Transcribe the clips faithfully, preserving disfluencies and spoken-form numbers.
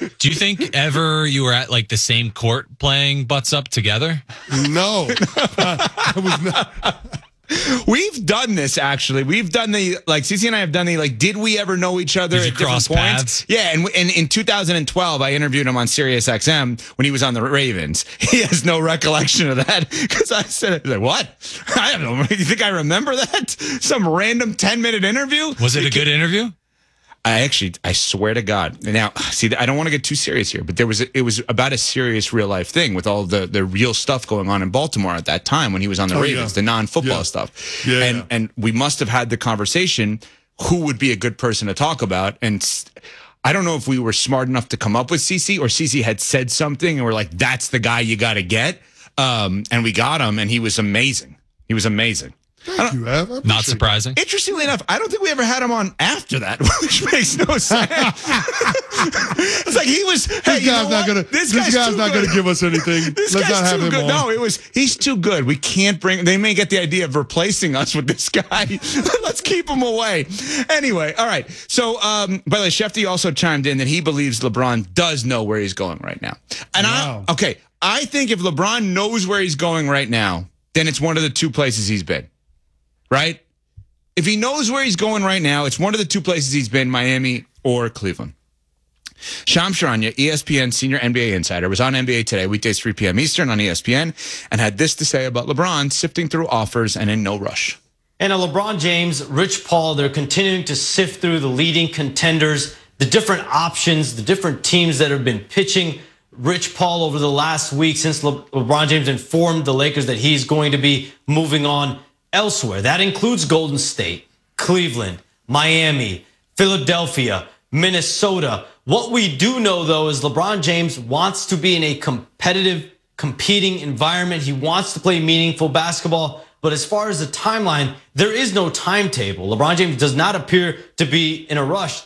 Do you think ever you were at like the same court playing butts up together? No, I was not. We've done this, actually. We've done the, like, Cece and I have done the, like, did we ever know each other Did you at different cross points? paths? Yeah, and, and in two thousand twelve, I interviewed him on Sirius X M when he was on the Ravens. He has no recollection of that because I said, like, what? I don't know. You think I remember that? Some random ten-minute interview? Was it a good interview? I actually, I swear to God. Now, see, I don't want to get too serious here, but there was, a, it was about a serious real life thing with all the the real stuff going on in Baltimore at that time when he was on the oh, Ravens, yeah. the non-football yeah. stuff. Yeah, and yeah. and we must have had the conversation. Who would be a good person to talk about? And I don't know if we were smart enough to come up with Cece or Cece had said something and we're like, "That's the guy you got to get." Um, and we got him, and he was amazing. He was amazing. Thank you, Ev. I Not surprising. Interestingly enough, I don't think we ever had him on after that, which makes no sense. It's like he was. Hey, This you know guy's not what? gonna. This This guy's, guy's too not good. gonna give us anything. This Let's guy's not have too him good. on. No, it was. He's too good. We can't bring. They may get the idea of replacing us with this guy. Let's keep him away. Anyway, all right. So, um, by the way, Shefty also chimed in that he believes LeBron does know where he's going right now. And Wow. I, okay, I think if LeBron knows where he's going right now, then it's one of the two places he's been. Right? If he knows where he's going right now, it's one of the two places he's been, Miami or Cleveland. Shams Charania, E S P N senior N B A insider, was on N B A Today, weekdays three p.m. Eastern on E S P N, and had this to say about LeBron sifting through offers and in no rush. And LeBron James, Rich Paul, they're continuing to sift through the leading contenders, the different options, the different teams that have been pitching Rich Paul over the last week since Le- LeBron James informed the Lakers that he's going to be moving on elsewhere. That includes Golden State, Cleveland, Miami, Philadelphia, Minnesota. What we do know, though, is LeBron James wants to be in a competitive, competing environment. He wants to play meaningful basketball. But as far as the timeline, there is no timetable. LeBron James does not appear to be in a rush.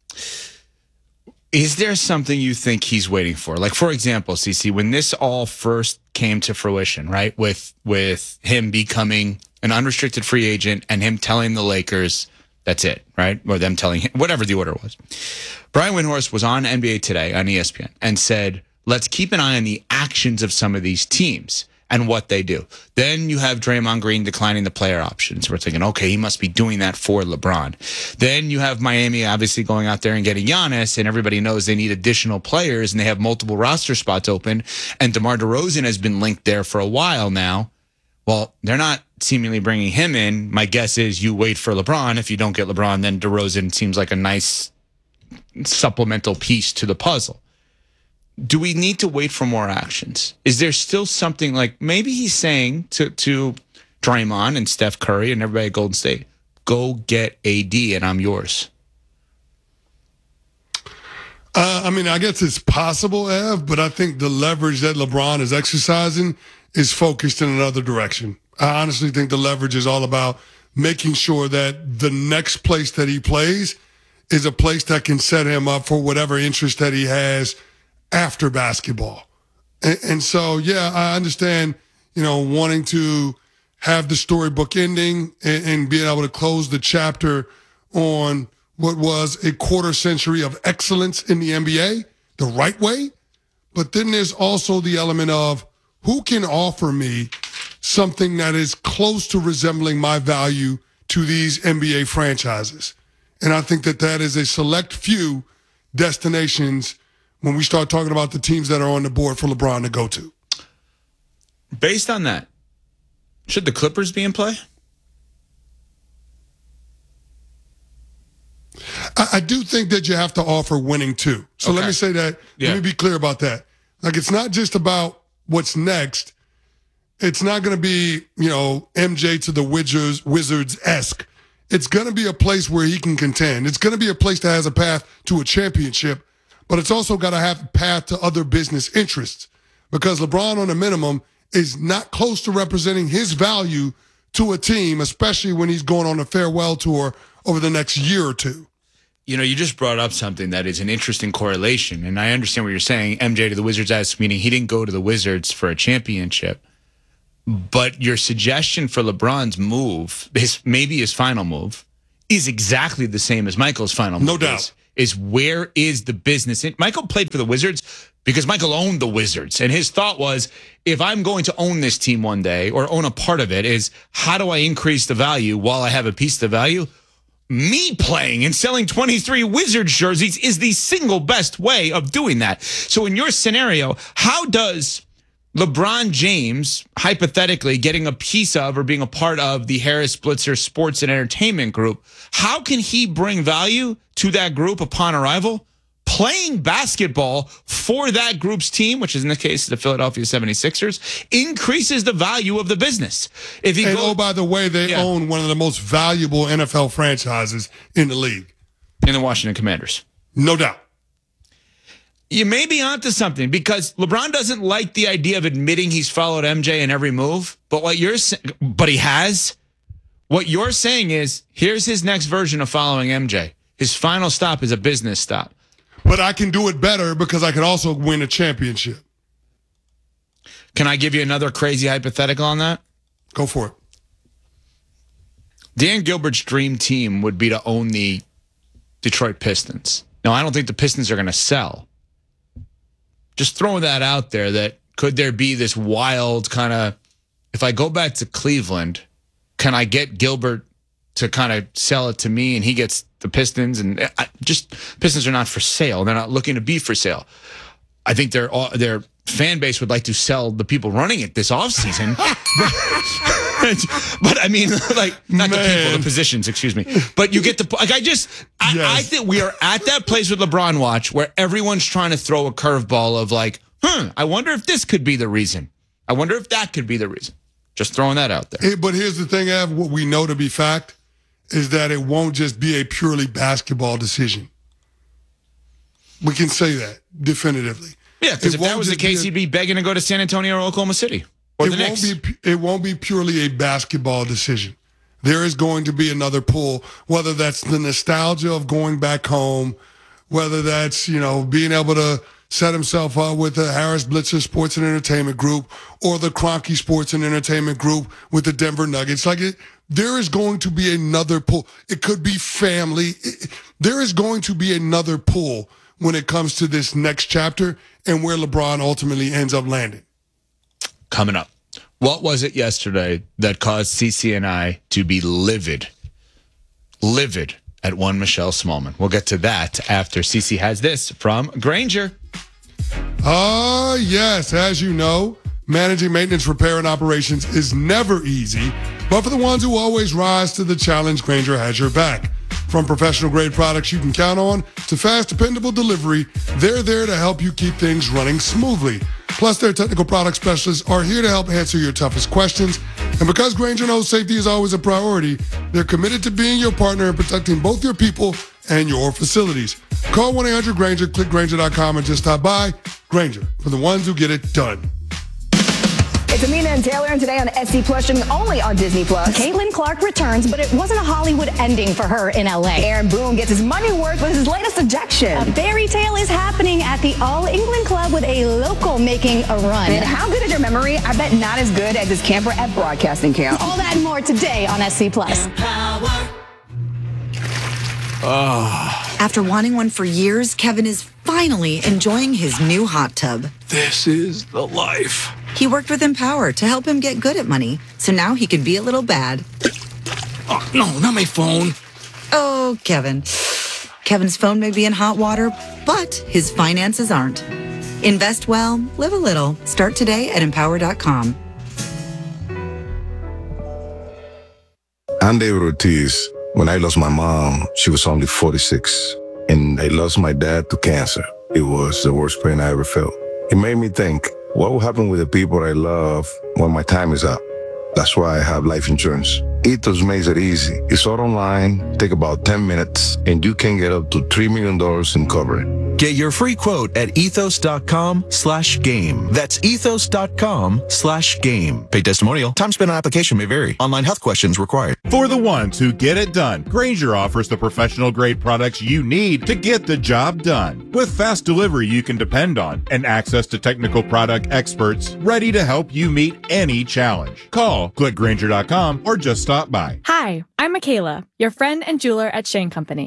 Is there something you think he's waiting for? Like, for example, Cece, when this all first came to fruition, right, with with him becoming an unrestricted free agent and him telling the Lakers, that's it, right? Or them telling him, whatever the order was. Brian Windhorst was on N B A Today on E S P N and said, let's keep an eye on the actions of some of these teams and what they do. Then you have Draymond Green declining the player options. We're thinking, okay, he must be doing that for LeBron. Then you have Miami obviously going out there and getting Giannis, and everybody knows they need additional players, and they have multiple roster spots open, and DeMar DeRozan has been linked there for a while now. Well, they're not seemingly bringing him in. My guess is you wait for LeBron. If you don't get LeBron, then DeRozan seems like a nice supplemental piece to the puzzle. Do we need to wait for more actions? Is there still something like maybe he's saying to, to Draymond and Steph Curry and everybody at Golden State, go get A D and I'm yours? Uh, I mean, I guess it's possible, Ev, but I think the leverage that LeBron is exercising is focused in another direction. I honestly think the leverage is all about making sure that the next place that he plays is a place that can set him up for whatever interest that he has after basketball. And, and so, yeah, I understand, you know, wanting to have the storybook ending and, and being able to close the chapter on what was a quarter century of excellence in the N B A the right way. But then there's also the element of who can offer me something that is close to resembling my value to these N B A franchises. And I think that that is a select few destinations when we start talking about the teams that are on the board for LeBron to go to. Based on that, should the Clippers be in play? I, I do think that you have to offer winning too. So Okay. let me say that. Yeah. Let me be clear about that. Like, it's not just about what's next. It's not going to be, you know, M J to the Wizards, Wizards-esque. It's going to be a place where he can contend. It's going to be a place that has a path to a championship, but it's also got to have a path to other business interests, because LeBron on a minimum is not close to representing his value to a team, especially when he's going on a farewell tour over the next year or two. You know, you just brought up something that is an interesting correlation, and I understand what you're saying. M J to the Wizards, as meaning he didn't go to the Wizards for a championship. But your suggestion for LeBron's move, his maybe his final move, is exactly the same as Michael's final move. No doubt. is. is where is the business? And Michael played for the Wizards because Michael owned the Wizards. And his thought was, if I'm going to own this team one day or own a part of it, is how do I increase the value while I have a piece of the value? Me playing and selling twenty-three Wizards jerseys is the single best way of doing that. So in your scenario, how does LeBron James, hypothetically, getting a piece of or being a part of the Harris Blitzer Sports and Entertainment Group, how can he bring value to that group upon arrival? Playing basketball for that group's team, which is in this case the Philadelphia seventy-sixers, increases the value of the business. If he and go, oh, by the way, they yeah. own one of the most valuable N F L franchises in the league. in the Washington Commanders. No doubt. You may be onto something because LeBron doesn't like the idea of admitting he's followed M J in every move. But what you're saying, but he has. What you're saying is, here's his next version of following M J. His final stop is a business stop. But I can do it better because I can also win a championship. Can I give you another crazy hypothetical on that? Go for it. Dan Gilbert's dream team would be to own the Detroit Pistons. Now, I don't think the Pistons are going to sell. Just throwing that out there, that could there be this wild kind of, if I go back to Cleveland, can I get Gilbert to kind of sell it to me and he gets the Pistons? And I, just Pistons are not for sale. They're not looking to be for sale. I think their their fan base would like to sell the people running it this offseason. but, but I mean, like, not Man. the people, the positions, excuse me. But you get the, like, I just, I, yes. I think we are at that place with LeBron Watch where everyone's trying to throw a curveball of like, hmm, I wonder if this could be the reason. I wonder if that could be the reason. Just throwing that out there. Hey, but here's the thing, Av, what we know to be fact is that it won't just be a purely basketball decision. We can say that definitively. Yeah, because if that was the case, a, he'd be begging to go to San Antonio or Oklahoma City or it the won't Knicks. Be, it won't be purely a basketball decision. There is going to be another pull, whether that's the nostalgia of going back home, whether that's, you know, being able to set himself up with the Harris Blitzer Sports and Entertainment Group or the Kroenke Sports and Entertainment Group with the Denver Nuggets. Like it, there is going to be another pull. It could be family. It, there is going to be another pull when it comes to this next chapter and where LeBron ultimately ends up landing. Coming up, what was it yesterday that caused C C and I to be livid, livid at one Michelle Smallman? We'll get to that after C C has this from Grainger. Ah, uh, yes. As you know, managing maintenance, repair, and operations is never easy. But for the ones who always rise to the challenge, Grainger has your back. From professional-grade products you can count on to fast, dependable delivery, they're there to help you keep things running smoothly. Plus, their technical product specialists are here to help answer your toughest questions. And because Grainger knows safety is always a priority, they're committed to being your partner and protecting both your people and your facilities. Call one eight hundred Grainger, click Grainger dot com, and just stop by. Grainger, for the ones who get it done. It's Amina and Taylor, and today on S C Plus, streaming only on Disney Plus. Caitlin Clark returns, but it wasn't a Hollywood ending for her in L A. Aaron Boone gets his money worth with his latest ejection. A fairy tale is happening at the All England Club with a local making a run. And how good is your memory? I bet not as good as this camper at broadcasting camp. All that and more today on S C Plus. Oh. After wanting one for years, Kevin is finally enjoying his new hot tub. This is the life. He worked with Empower to help him get good at money, so now he can be a little bad. Oh, no, not my phone. Oh, Kevin. Kevin's phone may be in hot water, but his finances aren't. Invest well, live a little. Start today at empower dot com. I'm David Ortiz. When I lost my mom, she was only forty-six. And I lost my dad to cancer. It was the worst pain I ever felt. It made me think, what will happen with the people I love when my time is up? That's why I have life insurance. Ethos makes it easy. It's all online, take about ten minutes, and you can get up to three million dollars in coverage. Get your free quote at ethos dot com slash game. That's ethos dot com slash game. Paid testimonial. Time spent on application may vary. Online health questions required. For the ones who get it done, Grainger offers the professional grade products you need to get the job done. With fast delivery you can depend on and access to technical product experts ready to help you meet any challenge. Call, click Grainger dot com, or just stop by. Hi, I'm Michaela, your friend and jeweler at Shane Company.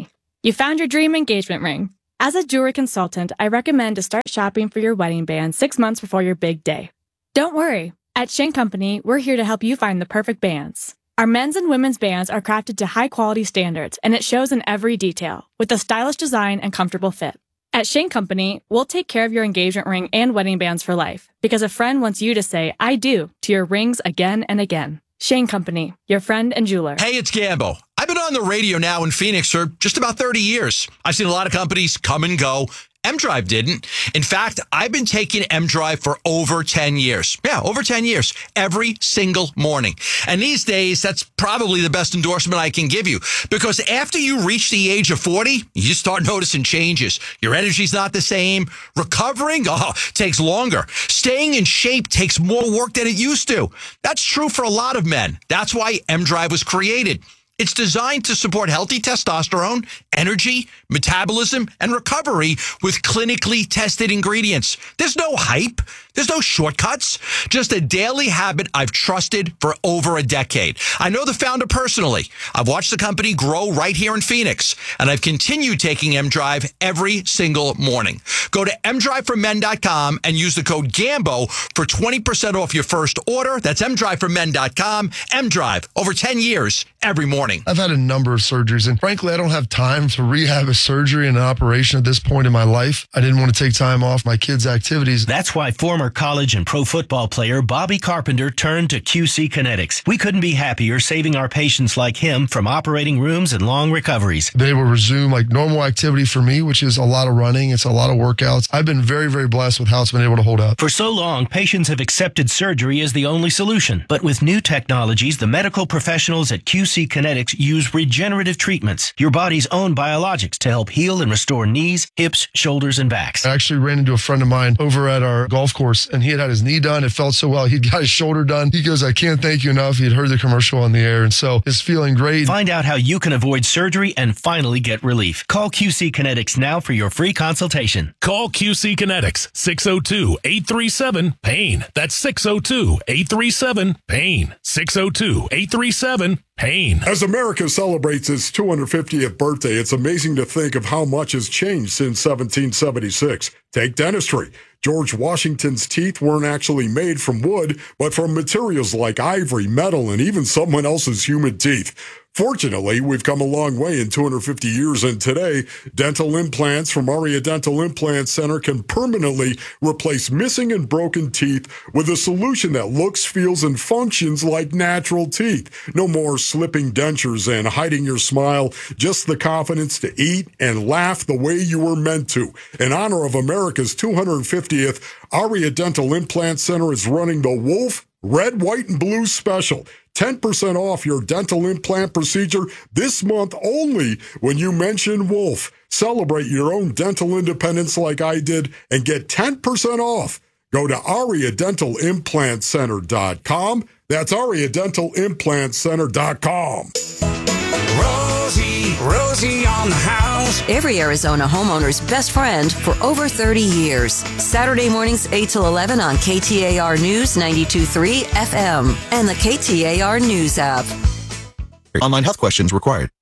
You found your dream engagement ring. As a jewelry consultant, I recommend to start shopping for your wedding band six months before your big day. Don't worry. At Shane Company, we're here to help you find the perfect bands. Our men's and women's bands are crafted to high-quality standards, and it shows in every detail, with a stylish design and comfortable fit. At Shane Company, we'll take care of your engagement ring and wedding bands for life, because a friend wants you to say, I do, to your rings again and again. Shane Company, your friend and jeweler. Hey, it's Gambo. I've been on the radio now in Phoenix for just about thirty years. I've seen a lot of companies come and go. M-Drive didn't. In fact, I've been taking M-Drive for over ten years. Yeah, over ten years. Every single morning. And these days, that's probably the best endorsement I can give you. Because after you reach the age of forty, you start noticing changes. Your energy's not the same. Recovering, oh, takes longer. Staying in shape takes more work than it used to. That's true for a lot of men. That's why M-Drive was created. It's designed to support healthy testosterone, energy, metabolism, and recovery with clinically tested ingredients. There's no hype. There's no shortcuts. Just a daily habit I've trusted for over a decade. I know the founder personally. I've watched the company grow right here in Phoenix, and I've continued taking M-Drive every single morning. Go to m drive for men dot com and use the code GAMBO for twenty percent off your first order. That's m drive for men dot com. M-Drive, over ten years, every morning. I've had a number of surgeries, and frankly, I don't have time to rehab a surgery and an operation at this point in my life. I didn't want to take time off my kids' activities. That's why former college and pro football player Bobby Carpenter turned to Q C Kinetics. We couldn't be happier saving our patients like him from operating rooms and long recoveries. Been able to resume like normal activity for me, which is a lot of running. It's a lot of workouts. I've been very, very blessed with how it's been able to hold up. For so long, patients have accepted surgery as the only solution. But with new technologies, the medical professionals at Q C Kinetics use regenerative treatments, your body's own biologics, to help heal and restore knees, hips, shoulders, and backs. I actually ran into a friend of mine over at our golf course, and he had had his knee done. It felt so well. He'd got his shoulder done. He goes, I can't thank you enough. He'd heard the commercial on the air, and so it's feeling great. Find out how you can avoid surgery and finally get relief. Call Q C Kinetics now for your free consultation. Call Q C Kinetics, six oh two, eight three seven, pain. That's six oh two, eight three seven, pain. six oh two, eight three seven, pain. As America celebrates its two hundred fiftieth birthday, it's amazing to think of how much has changed since seventeen seventy-six. Take dentistry. George Washington's teeth weren't actually made from wood, but from materials like ivory, metal, and even someone else's human teeth. Fortunately, we've come a long way in two hundred fifty years, and today, dental implants from Aria Dental Implant Center can permanently replace missing and broken teeth with a solution that looks, feels, and functions like natural teeth. No more slipping dentures and hiding your smile, just the confidence to eat and laugh the way you were meant to. In honor of America's two hundred fiftieth, Aria Dental Implant Center is running the Wolf Red, White, and Blue Special. ten percent off your dental implant procedure this month only when you mention Wolf. Celebrate your own dental independence like I did and get ten percent off. Go to aria dental implant center dot com. That's aria dental implant center dot com. Rosie, Rosie on the house. Every Arizona homeowner's best friend for over thirty years. Saturday mornings eight till eleven on K T A R News ninety-two point three F M and the K T A R News app. Online health questions required.